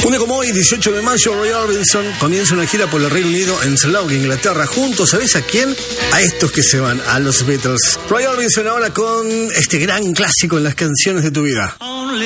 Un día como hoy, 18 de mayo, Roy Orbison comienza una gira por el Reino Unido en Slough, Inglaterra, junto, ¿sabés a quién? A estos que se van, a los Beatles. Roy Orbison ahora con este gran clásico en las canciones de tu vida.